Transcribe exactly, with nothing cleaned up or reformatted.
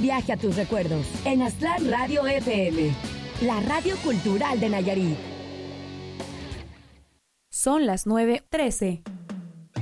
viaje a tus recuerdos en Aztlán Radio F M, la radio cultural de Nayarit. Son las nueve trece.